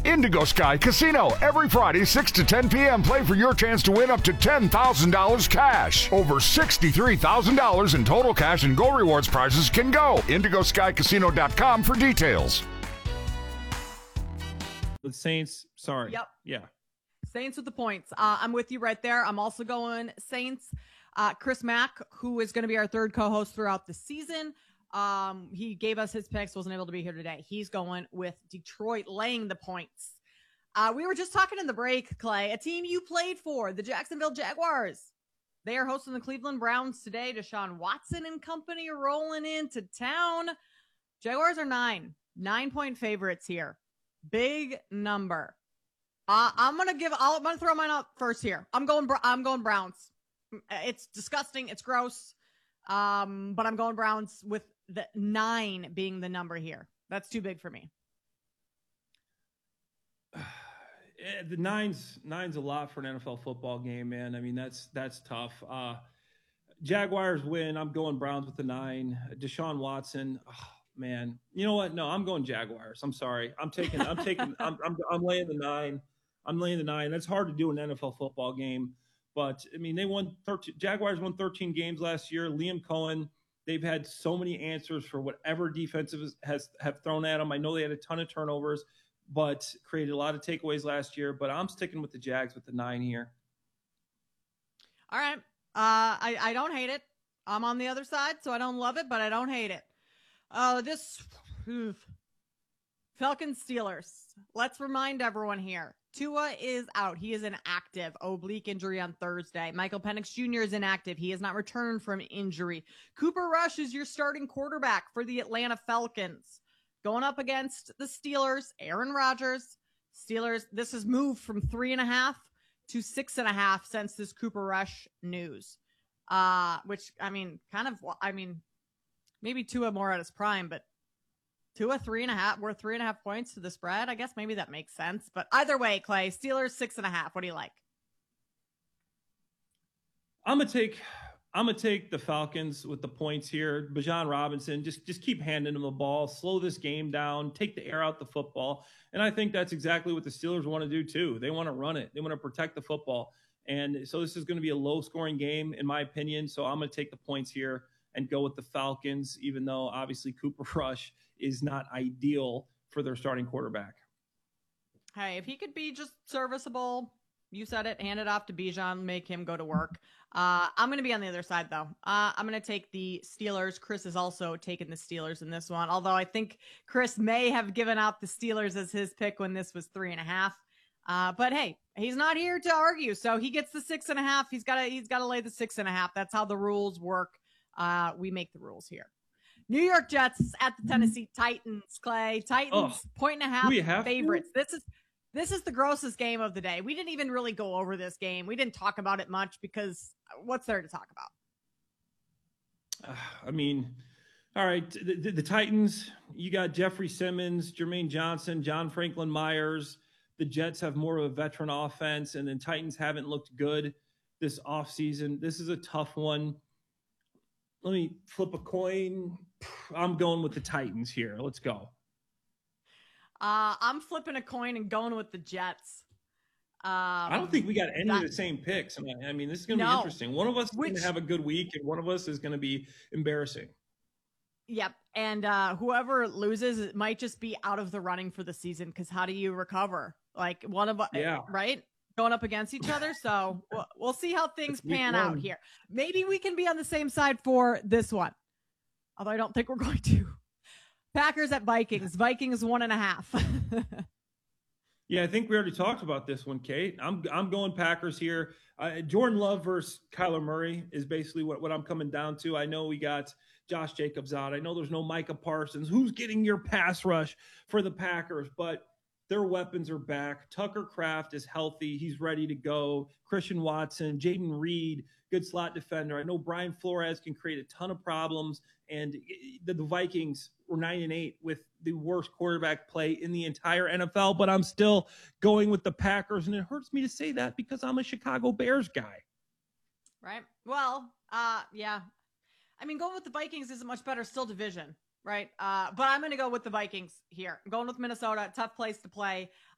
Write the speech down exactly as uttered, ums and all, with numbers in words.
Indigo Sky Casino. Every Friday, six to ten p.m. Play for your chance to win up to ten thousand dollars cash. Over sixty-three thousand dollars in total cash and Go Rewards prizes can go. indigo sky casino dot com for details. The Saints, sorry. Yep. Yeah. Saints with the points. Uh, I'm with you right there. I'm also going Saints. Uh, Chris Mack, who is going to be our third co-host throughout the season. Um, he gave us his picks, wasn't able to be here today. He's going with Detroit laying the points. Uh, we were just talking in the break, Clay, a team you played for, the Jacksonville Jaguars. They are hosting the Cleveland Browns today. Deshaun Watson and company are rolling into town. Jaguars are nine, nine point favorites here. Big number. Uh, I'm gonna give. I'll, I'm gonna throw mine out first here. I'm going. I'm going Browns. It's disgusting. It's gross. Um, but I'm going Browns with the nine being the number here. That's too big for me. The nine's nine's a lot for an N F L football game, man. I mean, that's that's tough. Uh, Jaguars win. I'm going Browns with the nine. Deshaun Watson. Oh, man, you know what? No, I'm going Jaguars. I'm sorry. I'm taking. I'm taking. I'm, I'm. I'm laying the nine. I'm laying the nine. That's hard to do in an N F L football game, but I mean, they won thirteen. Jaguars won thirteen games last year. Liam Cohen. They've had so many answers for whatever defensive has have thrown at them. I know they had a ton of turnovers, but created a lot of takeaways last year. But I'm sticking with the Jags with the nine here. All right. Uh, I I don't hate it. I'm on the other side, so I don't love it, but I don't hate it. Uh, this oof. Falcons Steelers. Let's remind everyone here. Tua is out. He is inactive. Oblique injury on Thursday. Michael Penix Junior is inactive. He has not returned from injury. Cooper Rush is your starting quarterback for the Atlanta Falcons. Going up against the Steelers, Aaron Rodgers. Steelers, this has moved from three and a half to six and a half since this Cooper Rush news. Uh, which, I mean, kind of, I mean, maybe Tua more at his prime, but Tua three and a half, we're three and a half points to the spread. I guess maybe that makes sense. But either way, Clay, Steelers six and a half. What do you like? I'm gonna take I'm gonna take the Falcons with the points here. Bijan Robinson, just just keep handing them the ball, slow this game down, take the air out the football. And I think that's exactly what the Steelers want to do too. They want to run it. They want to protect the football. And so this is going to be a low scoring game, in my opinion. So I'm going to take the points here and go with the Falcons, even though obviously Cooper Rush is not ideal for their starting quarterback. Hey, if he could be just serviceable, you said it, hand it off to Bijan, make him go to work. Uh, I'm going to be on the other side, though. Uh, I'm going to take the Steelers. Chris is also taking the Steelers in this one, although I think Chris may have given out the Steelers as his pick when this was three and a half. Uh, but hey, he's not here to argue, so he gets the six and a half. He's got to he's got to lay the six and a half. That's how the rules work. Uh, we make the rules here. New York Jets at the Tennessee Titans. Clay, Titans Oh, point and a half have favorites. To? This is this is the grossest game of the day. We didn't even really go over this game. We didn't talk about it much because what's there to talk about? Uh, I mean, all right, the, the, the Titans. You got Jeffrey Simmons, Jermaine Johnson, John Franklin Myers. The Jets have more of a veteran offense, and then Titans haven't looked good this offseason. This is a tough one. Let me flip a coin. I'm going with the Titans here. Let's go. Uh, I'm flipping a coin and going with the Jets. Um, I don't think we got any that, of the same picks. I mean, I mean this is going to no. be interesting. One of us is Which, going to have a good week, and one of us is going to be embarrassing. Yep. And uh, whoever loses, it might just be out of the running for the season because how do you recover? Like one of us, yeah. right? Going up against each other. So we'll, we'll see how things pan out here. Maybe we can be on the same side for this one. Although I don't think we're going to. Packers at Vikings. Vikings one and a half. Yeah, I think we already talked about this one, Kate. I'm I'm going Packers here. Uh, Jordan Love versus Kyler Murray is basically what, what I'm coming down to. I know we got Josh Jacobs out. I know there's no Micah Parsons. Who's getting your pass rush for the Packers? But their weapons are back. Tucker Kraft is healthy. He's ready to go. Christian Watson, Jaden Reed, good slot defender. I know Brian Flores can create a ton of problems. And the, the Vikings were nine and eight with the worst quarterback play in the entire N F L. But I'm still going with the Packers. And it hurts me to say that because I'm a Chicago Bears guy. Right. Well, uh, yeah. I mean, going with the Vikings isn't much better. Still division. Right. Uh, but I'm going to go with the Vikings here. I'm going with Minnesota. Tough place to play.